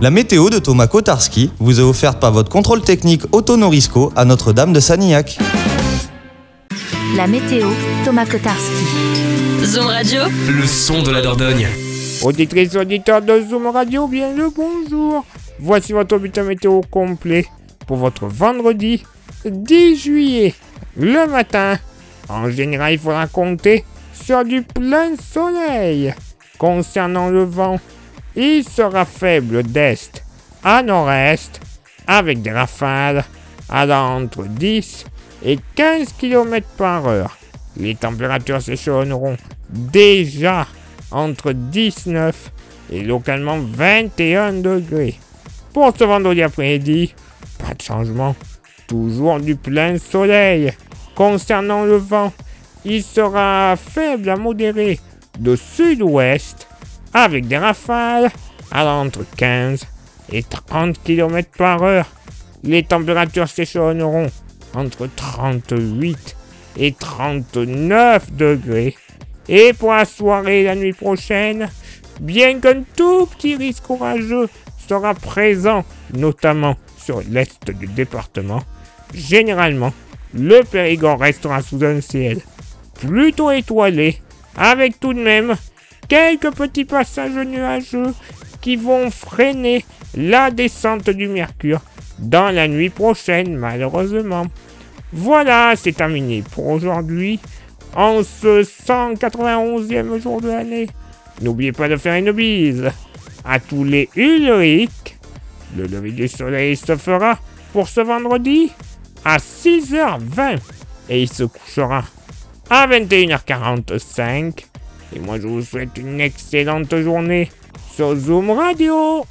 La météo de Thomas Kotarski vous est offerte par votre contrôle technique Auto Norisco à Notre-Dame de Sanilhac. La météo, Thomas Kotarski. Zoom Radio, le son de la Dordogne. Auditrices et auditeurs de Zoom Radio, bien le bonjour. Voici votre bulletin météo complet pour votre vendredi 10 juillet. Le matin, en général, il faudra compter sur du plein soleil. Concernant le vent, il sera faible d'est à nord-est avec des rafales allant entre 10 et 15 km par heure. Les températures s'échelonneront déjà entre 19 et localement 21 degrés. Pour ce vendredi après-midi, pas de changement, toujours du plein soleil. Concernant le vent, il sera faible à modéré de sud-ouest avec des rafales allant entre 15 et 30 km par heure. Les températures s'échelonneront entre 38 et 39 degrés. Et pour la soirée et la nuit prochaine, bien qu'un tout petit risque orageux sera présent, notamment sur l'est du département, généralement, le Périgord restera sous un ciel plutôt étoilé, avec tout de même quelques petits passages nuageux qui vont freiner la descente du mercure dans la nuit prochaine, malheureusement. Voilà, c'est terminé pour aujourd'hui, en ce 191e jour de l'année. N'oubliez pas de faire une bise à tous les Ulric. Le lever du soleil se fera pour ce vendredi à 6h20 et il se couchera à 21h45. Et moi je vous souhaite une excellente journée sur Zoom Radio.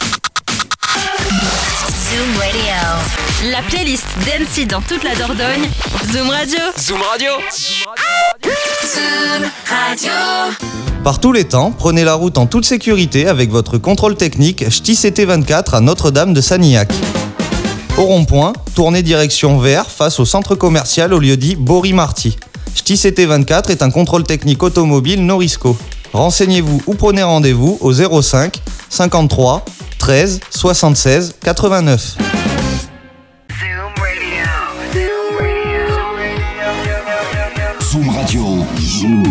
Zoom Radio. La playlist Dancey dans toute la Dordogne. Zoom Radio. Zoom Radio. Zoom Radio. Par tous les temps, prenez la route en toute sécurité avec votre contrôle technique Ch'ti CT24 à Notre-Dame de Sanilhac. Au rond-point, tournez direction vers face au centre commercial au lieu-dit Bory-Marty. Ch'ti CT24 est un contrôle technique automobile Norisco. Renseignez-vous ou prenez rendez-vous au 05 53 13 76 89. Zoom Radio. Zoom.